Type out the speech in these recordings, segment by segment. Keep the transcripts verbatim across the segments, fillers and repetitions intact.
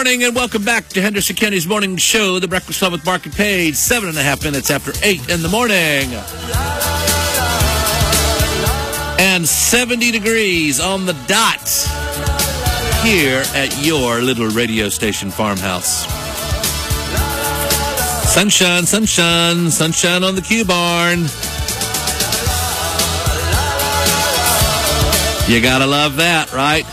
morning, and welcome back to Henderson County's Morning Show, the Breakfast Club with Mark and Paige, seven and a half minutes after eight in the morning. And seventy degrees on the dot here at your little radio station farmhouse. Sunshine, sunshine, sunshine on the Q barn. You gotta love that, right?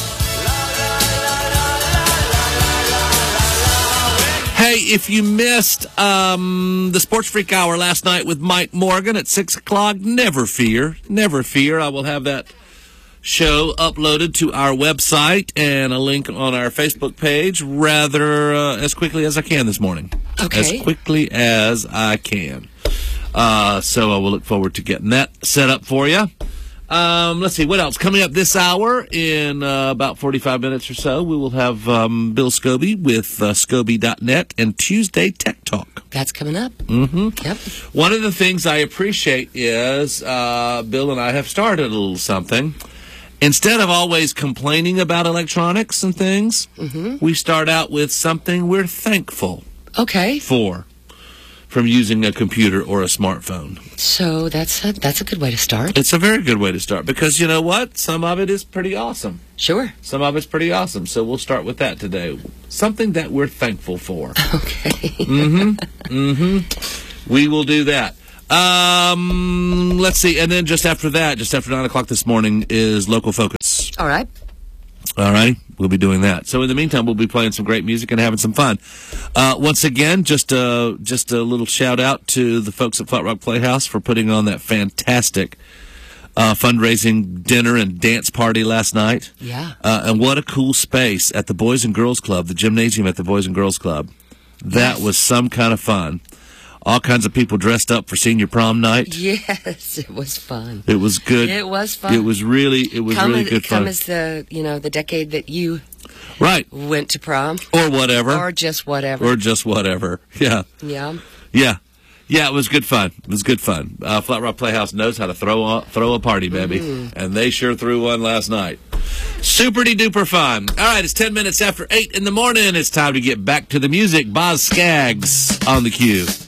Hey, if you missed um, the Sports Freak Hour last night with Mike Morgan at six o'clock, never fear. Never fear. I will have that show uploaded to our website and a link on our Facebook page rather uh, as quickly as I can this morning. Okay. As quickly as I can. Uh, so I will look forward to getting that set up for you. Um, let's see, what else? Coming up this hour in uh, about forty-five minutes or so, we will have um, Bill Scobie with uh, Scobie dot net and Tuesday Tech Talk. That's coming up. Mm-hmm. Yep. One of the things I appreciate is uh, Bill and I have started a little something. Instead of always complaining about electronics and things, mm-hmm. we start out with something we're thankful okay. for from using a computer or a smartphone. So that's a, that's a good way to start. It's a very good way to start because you know what? Some of it is pretty awesome. Sure. Some of it's pretty awesome. So we'll start with that today. Something that we're thankful for. Okay. Mm-hmm. Mm-hmm. We will do that. Um, let's see. And then just after that, just after nine o'clock this morning is Local Focus. All right. All right, we'll be doing that. So in the meantime, we'll be playing some great music and having some fun. Uh, once again, just a, just a little shout out to the folks at Flat Rock Playhouse for putting on that fantastic uh, fundraising dinner and dance party last night. Yeah. Uh, and what a cool space at the Boys and Girls Club, the gymnasium at the Boys and Girls Club. That yes. was some kind of fun. All kinds of people dressed up for senior prom night. Yes, it was fun. It was good. It was fun. It was really, it was come really as, good come fun. as the, you know, the decade that you right went to prom. Or whatever. Or just whatever. Or just whatever. Yeah. Yeah. Yeah. Yeah, it was good fun. It was good fun. Uh, Flat Rock Playhouse knows how to throw a, throw a party, baby. Mm-hmm. And they sure threw one last night. Super-de-duper fun. All right, it's ten minutes after eight in the morning. It's time to get back to the music. Boz Scaggs on the Q.